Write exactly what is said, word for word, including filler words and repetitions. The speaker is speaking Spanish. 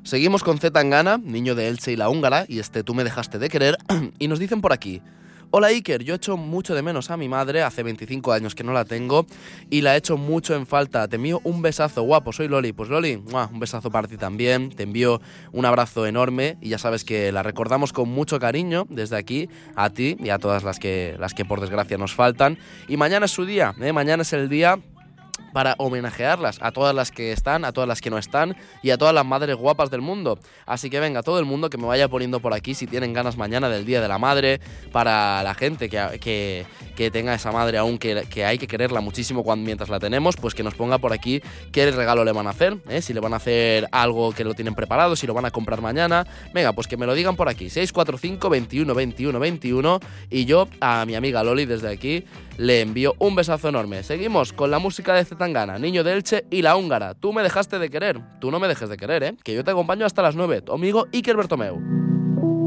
Seguimos con Z Tangana, niño de Elche y la húngara, y este Tú me dejaste de querer, y nos dicen por aquí: hola Iker, yo echo mucho de menos a mi madre, hace veinticinco años que no la tengo y la echo mucho en falta. Te envío un besazo, guapo, soy Loli. Pues Loli, ¡mua!, un besazo para ti también, te envío un abrazo enorme y ya sabes que la recordamos con mucho cariño desde aquí a ti y a todas las que, las que por desgracia nos faltan. Y mañana es su día, ¿eh? Mañana es el día para homenajearlas, a todas las que están, a todas las que no están y a todas las madres guapas del mundo. Así que venga, todo el mundo que me vaya poniendo por aquí si tienen ganas mañana del Día de la Madre, para la gente que, que, que tenga esa madre aún, que, que hay que quererla muchísimo cuando, mientras la tenemos, pues que nos ponga por aquí qué regalo le van a hacer, ¿eh? Si le van a hacer algo que lo tienen preparado, si lo van a comprar mañana. Venga, pues que me lo digan por aquí, seis cuatro cinco, veintiuno, veintiuno, veintiuno, y yo a mi amiga Loli desde aquí le envío un besazo enorme. Seguimos con la música de Z Tangana, niño de Elche y la húngara. Tú me dejaste de querer, tú no me dejes de querer, ¿eh? Que yo te acompaño hasta las nueve, tu amigo Iker Bertomeu.